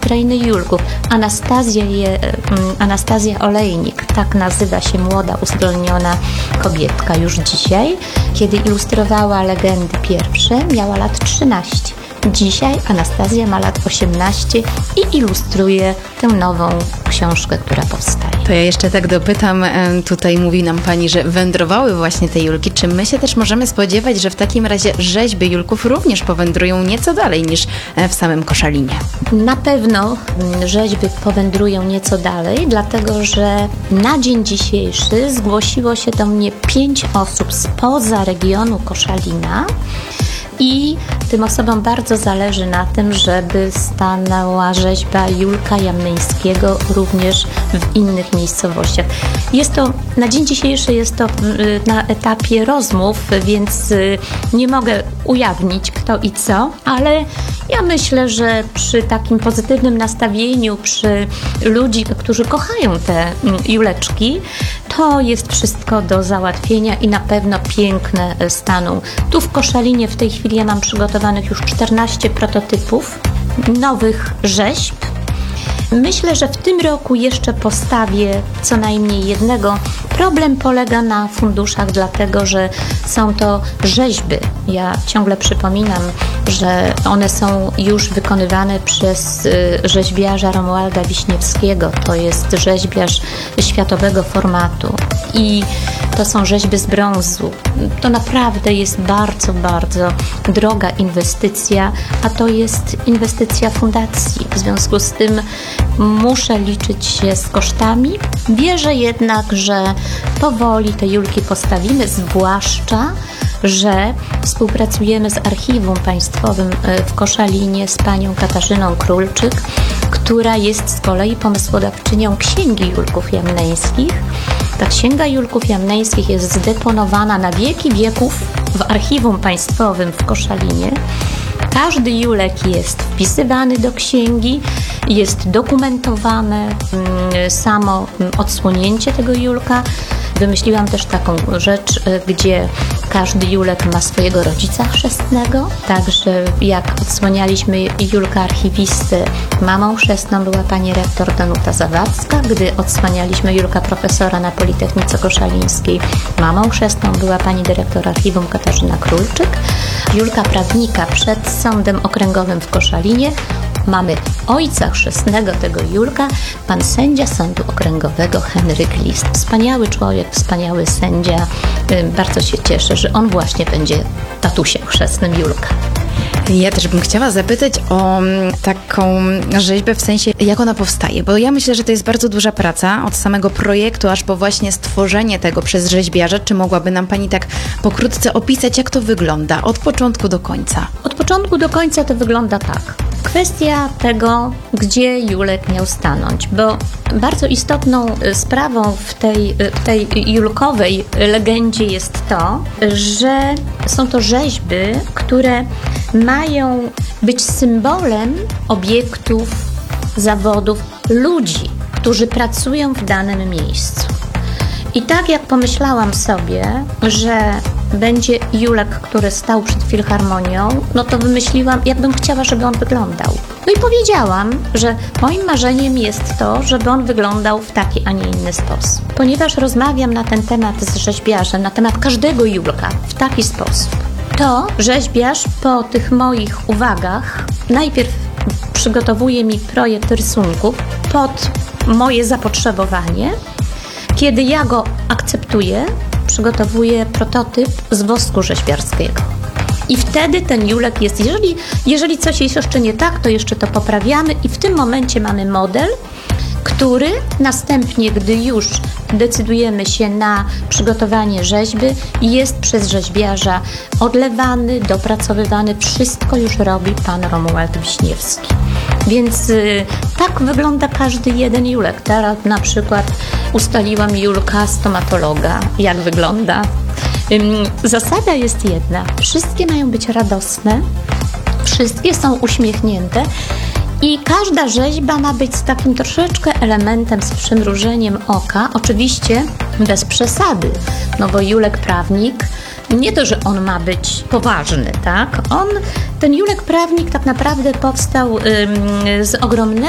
krainy Julków. Anastazja Olejnik, tak nazywa się młoda, uzdolniona kobietka już dzisiaj. Kiedy ilustrowała legendy pierwsze, miała lat 13. Dzisiaj Anastazja ma lat 18 i ilustruje tę nową książkę, która powstaje. To ja jeszcze tak dopytam, tutaj mówi nam Pani, że wędrowały właśnie te Julki. Czy my się też możemy spodziewać, że w takim razie rzeźby Julków również powędrują nieco dalej niż w samym Koszalinie? Na pewno rzeźby powędrują nieco dalej, dlatego że na dzień dzisiejszy zgłosiło się do mnie 5 osób spoza regionu Koszalina. I tym osobom bardzo zależy na tym, żeby stanęła rzeźba Julka Jamneńskiego również w innych miejscowościach. Na dzień dzisiejszy jest to na etapie rozmów, więc nie mogę ujawnić kto i co, ale ja myślę, że przy takim pozytywnym nastawieniu, przy ludzi, którzy kochają te Juleczki, to jest wszystko do załatwienia i na pewno piękne staną. Tu w Koszalinie w tej chwili ja mam przygotowanych już 14 prototypów nowych rzeźb. Myślę, że w tym roku jeszcze postawię co najmniej jednego. Problem polega na funduszach, dlatego że są to rzeźby. Ja ciągle przypominam, że one są już wykonywane przez rzeźbiarza Romualda Wiśniewskiego. To jest rzeźbiarz światowego formatu i to są rzeźby z brązu. To naprawdę jest bardzo, bardzo droga inwestycja, a to jest inwestycja fundacji. W związku z tym muszę liczyć się z kosztami. Wierzę jednak, że powoli te Julki postawimy, zwłaszcza że współpracujemy z Archiwum Państwowym w Koszalinie z panią Katarzyną Królczyk, która jest z kolei pomysłodawczynią Księgi Julków Jamneńskich. Ta Księga Julków Jamneńskich jest zdeponowana na wieki wieków w Archiwum Państwowym w Koszalinie. Każdy Julek jest wpisywany do księgi, jest dokumentowane samo odsłonięcie tego Julka. Wymyśliłam też taką rzecz, gdzie każdy Julek ma swojego rodzica chrzestnego, także jak odsłanialiśmy Julka archiwisty, mamą chrzestną była pani rektor Danuta Zawadzka, gdy odsłanialiśmy Julka profesora na Politechnice Koszalińskiej, mamą chrzestną była pani dyrektor archiwum Katarzyna Królczyk. Julka prawnika przed Sądem Okręgowym w Koszalinie mamy ojca chrzestnego tego Julka, pan sędzia Sądu Okręgowego Henryk List. Wspaniały człowiek, wspaniały sędzia. Bardzo się cieszę, że on właśnie będzie tatusiem chrzestnym Julka. Ja też bym chciała zapytać o taką rzeźbę, w sensie jak ona powstaje, bo ja myślę, że to jest bardzo duża praca od samego projektu, aż po właśnie stworzenie tego przez rzeźbiarza. Czy mogłaby nam Pani tak pokrótce opisać, jak to wygląda od początku do końca? Od początku do końca to wygląda tak. Kwestia tego, gdzie Julek miał stanąć, bo bardzo istotną sprawą w tej julkowej legendzie jest to, że są to rzeźby, które mają być symbolem obiektów, zawodów, ludzi, którzy pracują w danym miejscu. I tak jak pomyślałam sobie, że będzie Julek, który stał przed Filharmonią, no to wymyśliłam, jak bym chciała, żeby on wyglądał. No i powiedziałam, że moim marzeniem jest to, żeby on wyglądał w taki, a nie inny sposób. Ponieważ rozmawiam na ten temat z rzeźbiarzem, na temat każdego Julka w taki sposób, to rzeźbiarz po tych moich uwagach najpierw przygotowuje mi projekt rysunków pod moje zapotrzebowanie. Kiedy ja go akceptuję, przygotowuję prototyp z wosku rzeźbiarskiego. I wtedy ten Julek jest, jeżeli coś jest jeszcze nie tak, to jeszcze to poprawiamy i w tym momencie mamy model, który następnie, gdy już decydujemy się na przygotowanie rzeźby, jest przez rzeźbiarza odlewany, dopracowywany. Wszystko już robi pan Romuald Wiśniewski. Więc tak wygląda każdy jeden Julek. Teraz na przykład ustaliłam Julka stomatologa, jak wygląda. Zasada jest jedna. Wszystkie mają być radosne, wszystkie są uśmiechnięte i każda rzeźba ma być z takim troszeczkę elementem, z przymrużeniem oka. Oczywiście bez przesady, no bo Julek prawnik, nie to, że on ma być poważny, tak? Ten Julek prawnik tak naprawdę powstał z ogromnego